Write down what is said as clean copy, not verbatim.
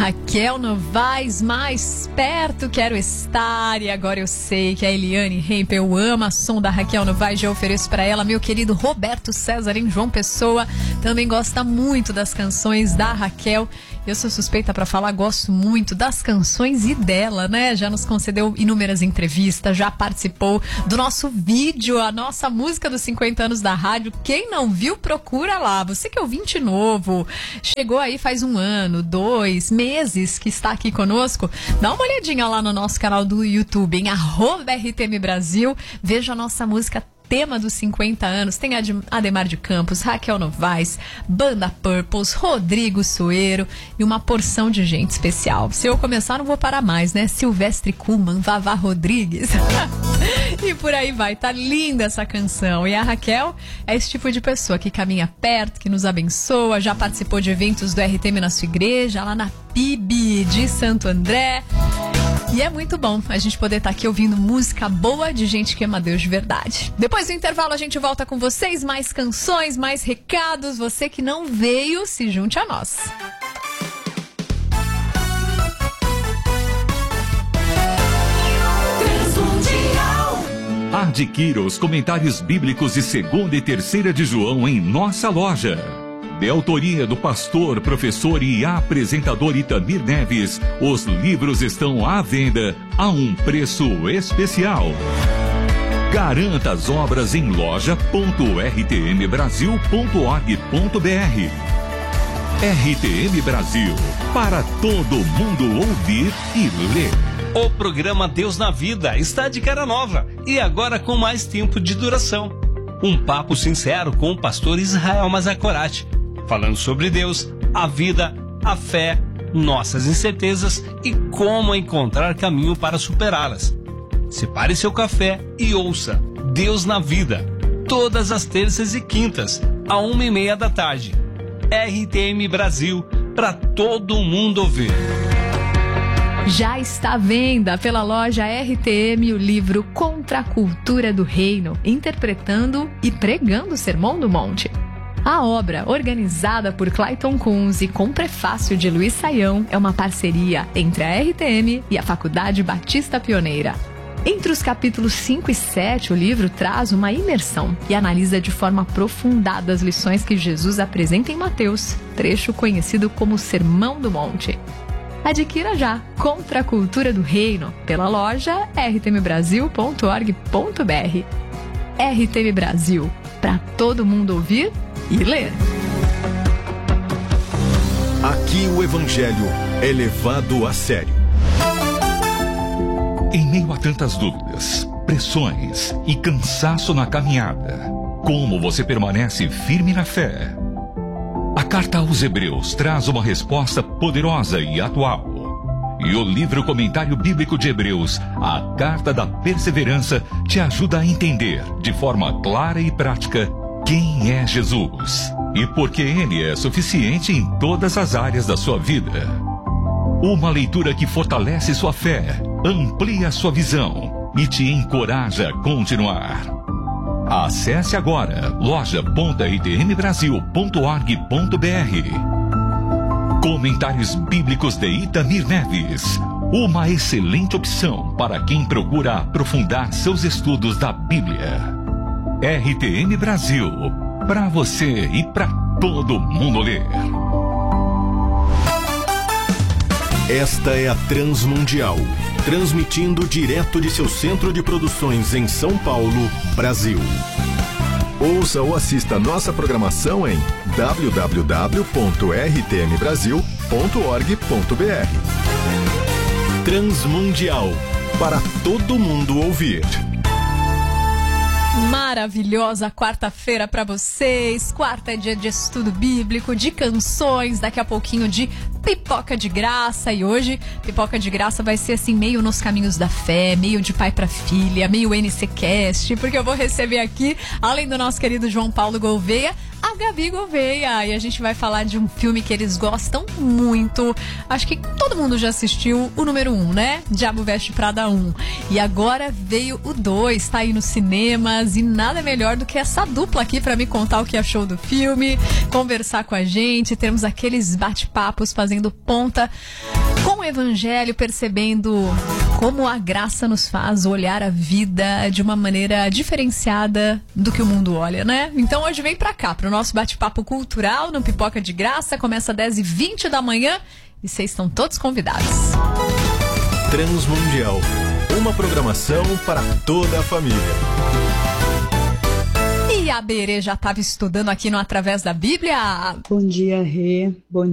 Raquel Novaes, mais perto quero estar. E agora eu sei que a Eliane Hempel ama som da Raquel Novaes. Já ofereço pra ela. Meu querido Roberto César em João Pessoa também gosta muito das canções da Raquel. Eu sou suspeita pra falar, gosto muito das canções e dela, né? Já nos concedeu inúmeras entrevistas, já participou do nosso vídeo, a nossa música dos 50 anos da rádio. Quem não viu, procura lá. Você que é ouvinte novo, chegou aí faz 1 ano, 2 meses que está aqui conosco, dá uma olhadinha lá no nosso canal do YouTube, em @RTM Brasil, veja a nossa música tema dos 50 anos. Tem Ademar de Campos, Raquel Novaes, Banda Purples, Rodrigo Soeiro e uma porção de gente especial. Se eu começar, não vou parar mais, né? Silvestre Kuhlmann, Vavá Rodrigues. E por aí vai. Tá linda essa canção. E a Raquel é esse tipo de pessoa que caminha perto, que nos abençoa, já participou de eventos do RTM na sua igreja, lá na PIB de Santo André. E é muito bom a gente poder estar aqui ouvindo música boa de gente que ama Deus de verdade. Depois do intervalo a gente volta com vocês, mais canções, mais recados. Você que não veio, se junte a nós. Adquira os comentários bíblicos de 2ª e 3ª de João em nossa loja. De autoria do pastor, professor e apresentador Itamir Neves, os livros estão à venda a um preço especial. Garanta as obras em loja.rtmbrasil.org.br. RTM Brasil, para todo mundo ouvir e ler. O programa Deus na Vida está de cara nova e agora com mais tempo de duração. Um papo sincero com o pastor Israel Mazakorati, falando sobre Deus, a vida, a fé, nossas incertezas e como encontrar caminho para superá-las. Separe seu café e ouça Deus na Vida, todas as terças e quintas, à 1:30 da tarde. RTM Brasil, para todo mundo ouvir. Já está à venda pela loja RTM o livro Contra a Cultura do Reino, interpretando e pregando o Sermão do Monte. A obra, organizada por Clayton Kunz e com prefácio de Luiz Saião, é uma parceria entre a RTM e a Faculdade Batista Pioneira. Entre os capítulos 5 e 7, o livro traz uma imersão e analisa de forma aprofundada as lições que Jesus apresenta em Mateus, trecho conhecido como Sermão do Monte. Adquira já Contra a Cultura do Reino pela loja rtmbrasil.org.br. RTM Brasil, para todo mundo ouvir e ler. Aqui o Evangelho é levado a sério. Em meio a tantas dúvidas, pressões e cansaço na caminhada, como você permanece firme na fé? A carta aos Hebreus traz uma resposta poderosa e atual. E o livro Comentário Bíblico de Hebreus, a Carta da Perseverança, te ajuda a entender, de forma clara e prática, quem é Jesus e por que Ele é suficiente em todas as áreas da sua vida. Uma leitura que fortalece sua fé, amplia sua visão e te encoraja a continuar. Acesse agora loja.rtmbrasil.org.br. Comentários Bíblicos de Itamir Neves, uma excelente opção para quem procura aprofundar seus estudos da Bíblia. RTM Brasil, para você e para todo mundo ler. Esta é a Transmundial, transmitindo direto de seu centro de produções em São Paulo, Brasil. Ouça ou assista nossa programação em www.rtmbrasil.org.br. Transmundial, para todo mundo ouvir. Maravilhosa quarta-feira para vocês. Quarta é dia de estudo bíblico, de canções, daqui a pouquinho de pipoca de graça. E hoje, pipoca de graça vai ser assim, meio nos caminhos da fé, meio de pai para filha, meio NCcast, porque eu vou receber aqui, além do nosso querido João Paulo Gouveia, a Gabi Gouveia. E a gente vai falar de um filme que eles gostam muito. Acho que todo mundo já assistiu o número 1, né? Diabo Veste Prada 1. E agora veio o 2, tá aí nos cinemas. E nada melhor do que essa dupla aqui pra me contar o que achou do filme, conversar com a gente, termos aqueles bate-papos fazendo ponta com o Evangelho, percebendo como a graça nos faz olhar a vida de uma maneira diferenciada do que o mundo olha, né? Então hoje vem pra cá, pro nosso bate-papo cultural no Pipoca de Graça. Começa às 10h20 da manhã e vocês estão todos convidados. Transmundial, uma programação para toda a família. E a Berê já estava estudando aqui no Através da Bíblia. Bom dia, Rê. Bom